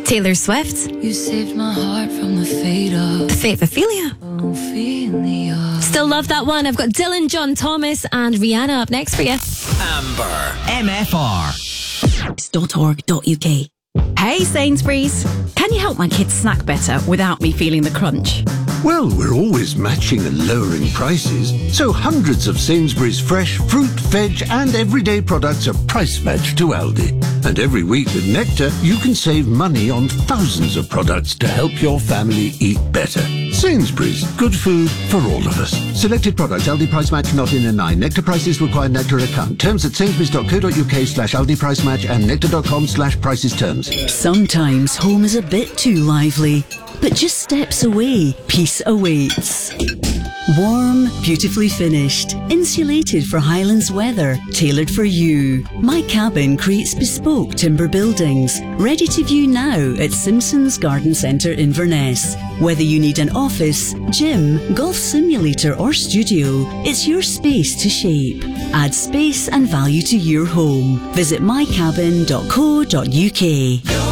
Taylor Swift. You saved my heart from the fate of Faith Ophelia. Ophelia. Still love that one. I've got Dylan, John Thomas and Rihanna up next for you. Amber. MFR. .org.uk. Hey Sainsbury's, can you help my kids snack better without me feeling the crunch? Well, we're always matching and lowering prices, so hundreds of Sainsbury's fresh fruit, veg and everyday products are price matched to Aldi. And every week with Nectar, you can save money on thousands of products to help your family eat better. Sainsbury's, good food for all of us. Selected products, Aldi price match not in a 9. Nectar prices require Nectar account. Terms at sainsbury's.co.uk/Aldi price match and nectar.com/prices terms. Sometimes home is a bit too lively, but just steps away, peace awaits. Warm, beautifully finished, insulated for Highlands weather, tailored for you. My Cabin creates bespoke timber buildings, ready to view now at Simpson's Garden Centre Inverness. Whether you need an office, gym, golf simulator or studio, it's your space to shape. Add space and value to your home. Visit mycabin.co.uk.